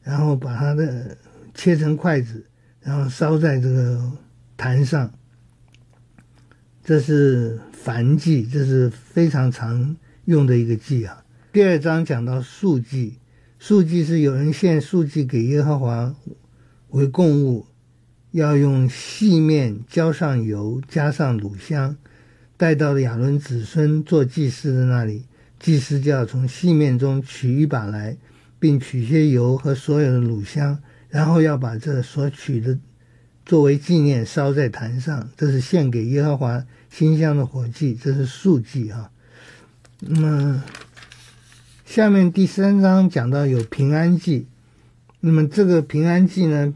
然后把它的切成筷子，然后烧在这个坛上。这是燔祭，这是非常常用的一个祭啊。第2章讲到素祭，素祭是有人献素祭给耶和华为供物，要用细面浇上油，加上乳香，带到亚伦子孙做祭司的那里，祭司就要从细面中取一把来，并取些油和所有的乳香，然后要把这所取的作为纪念烧在坛上，这是献给耶和华馨香的火祭，这是素祭啊。那么下面第3章讲到有平安祭，那么这个平安祭呢，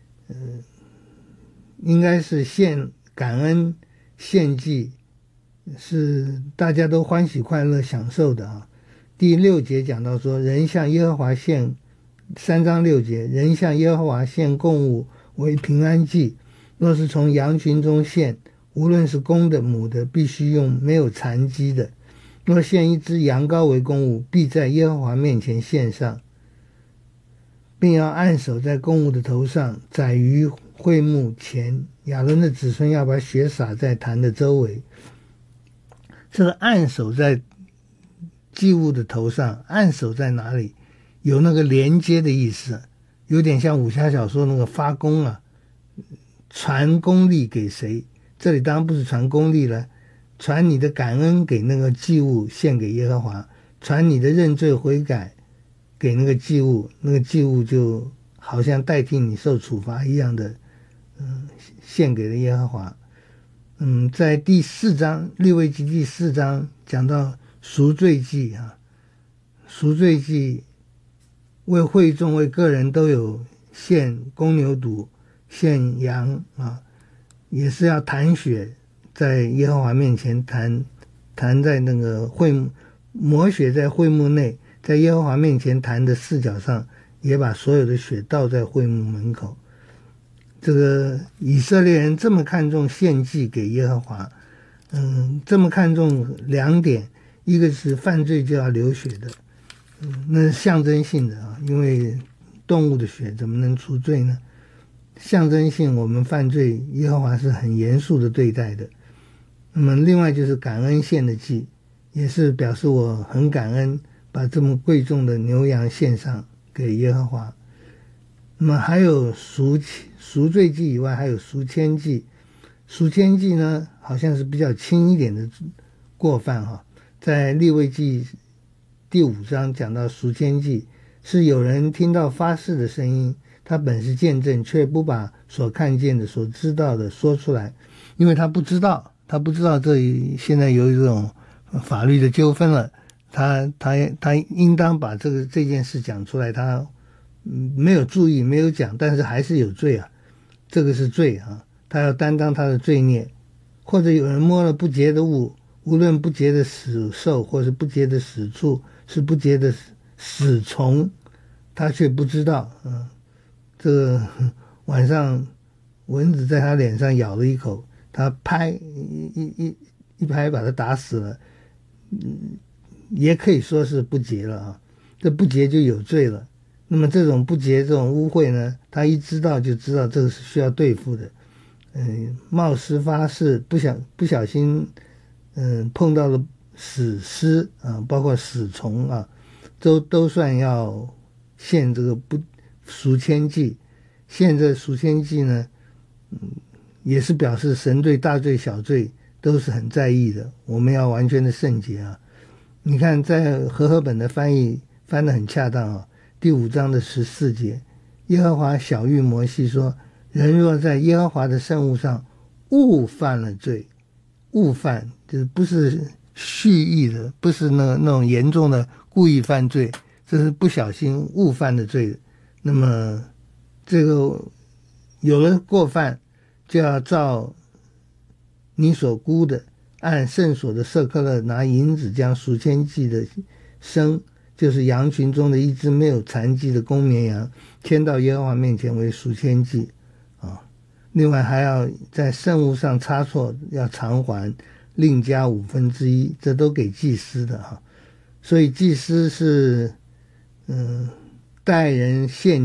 应该是献感恩献祭，是大家都欢喜快乐享受的啊。第6节讲到说，人向耶和华献，3章6节，人向耶和华献供物为平安祭，若是从羊群中献，无论是公的母的，必须用没有残疾的。若献一只羊羔为供物，必在耶和华面前献上，并要按手在供物的头上，宰于会幕前。亚伦的子孙要把血洒在坛的周围。这个按手在祭物的头上，按手在哪里？有那个连接的意思，有点像武侠小说那个发功啊，传功力给谁？这里当然不是传功力了，传你的感恩给那个祭物，献给耶和华，传你的认罪悔改给那个祭物，那个祭物就好像代替你受处罚一样的，献给了耶和华。在第4章利未记第4章讲到赎罪祭啊，赎罪祭为会众为个人都有献公牛犊献羊啊，也是要弹血在耶和华面前弹在那个会幕，抹血在会幕内，在耶和华面前弹的4角上，也把所有的血倒在会幕门口。这个以色列人这么看重献祭给耶和华，这么看重2点，一个是犯罪就要流血的，那是象征性的啊，因为动物的血怎么能除罪呢？象征性，我们犯罪，耶和华是很严肃的对待的。那么另外就是感恩献的祭，也是表示我很感恩，把这么贵重的牛羊献上给耶和华。那么还有赎罪祭以外，还有赎愆祭。赎愆祭呢，好像是比较轻一点的过犯哈。在利未记第5章讲到赎愆祭，是有人听到发誓的声音，他本是见证，却不把所看见的、所知道的说出来，因为他不知道这里现在有一种法律的纠纷了，他应当把这件事讲出来，他没有注意，没有讲，但是还是有罪啊，这个是罪啊，他要担当他的罪孽。或者有人摸了不洁的物，无论不洁的死兽，或是不洁的死畜，是不洁的死虫，他却不知道，这个晚上蚊子在他脸上咬了一口，他拍一拍把他打死了，也可以说是不洁了啊，这不洁就有罪了。那么这种不洁这种污秽呢，他一知道就知道这个是需要对付的。冒失发誓，不小心碰到了死尸啊，包括死虫啊，都算要献这个赎愆祭。献这赎愆祭呢，也是表示神对大罪小罪都是很在意的，我们要完全的圣洁啊。你看在和合本的翻译翻得很恰当啊，第5章的14节，耶和华晓谕摩西说，人若在耶和华的圣物上误犯了罪，误犯就是不是蓄意的，不是那种严重的故意犯罪，这是不小心误犯的罪。那么这个有了过犯，就要照你所估的，按圣所的舍克勒拿银子将赎愆祭的生，就是羊群中的一只没有残疾的公绵羊，牵到耶和华面前为赎愆祭啊。另外还要在圣物上差错，要偿还，另加1/5，这都给祭司的哈。所以祭司是代人献